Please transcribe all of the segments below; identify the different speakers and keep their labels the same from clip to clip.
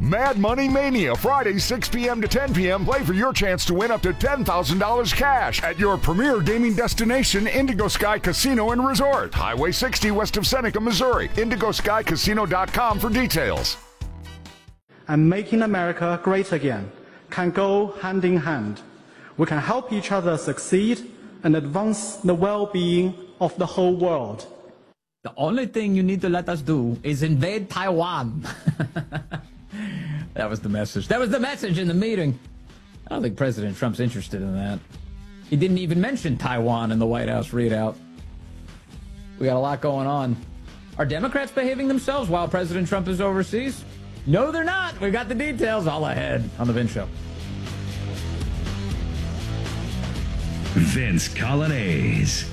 Speaker 1: Mad Money Mania, Friday, 6 p.m. to 10 p.m. Play for your chance to win up to $10,000 cash at your premier gaming destination, Indigo Sky Casino and Resort. Highway 60 west of Seneca, Missouri. IndigoSkyCasino.com for details.
Speaker 2: And making America great again can go hand in hand. We can help each other succeed and advance the well-being of the whole world.
Speaker 3: The only thing you need to let us do is invade Taiwan. That was the message. That was the message in the meeting. I don't think President Trump's interested in that. He didn't even mention Taiwan in the White House readout. We got a lot going on. Are Democrats behaving themselves while President Trump is overseas? No, they're not. We got the details all ahead on The Vince Show.
Speaker 4: Vince Coglianese.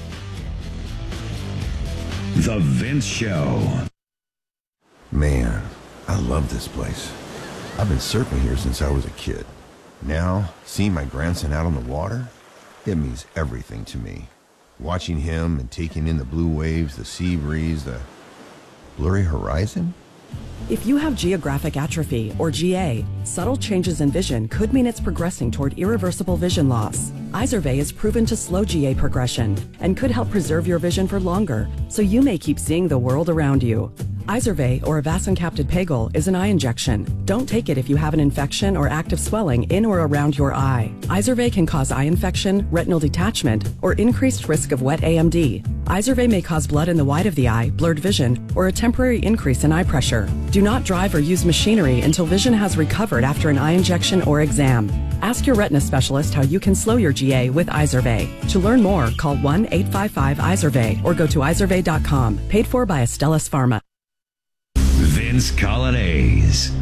Speaker 4: The Vince Show.
Speaker 5: Man, I love this place. I've been surfing here since I was a kid. Now, seeing my grandson out on the water, it means everything to me. Watching him and taking in the blue waves, the sea breeze, the blurry horizon.
Speaker 6: If you have geographic atrophy, or GA, subtle changes in vision could mean it's progressing toward irreversible vision loss. Izervay is proven to slow GA progression and could help preserve your vision for longer, so you may keep seeing the world around you. Izervay, or avacincaptad pegol, is an eye injection. Don't take it if you have an infection or active swelling in or around your eye. Izervay can cause eye infection, retinal detachment, or increased risk of wet AMD. Izervay may cause blood in the white of the eye, blurred vision, or a temporary increase in eye pressure. Do not drive or use machinery until vision has recovered after an eye injection or exam. Ask your retina specialist how you can slow your GA with Izervay. To learn more, call 1-855-IZERVAY or go to izervay.com. Paid for by Astellas Pharma.
Speaker 4: Vince Coglianese.